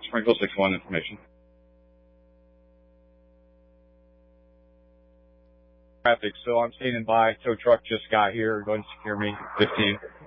Sprinkle 6-1 information. Traffic, so I'm standing by. Tow truck just got here. Go ahead and secure me. 15.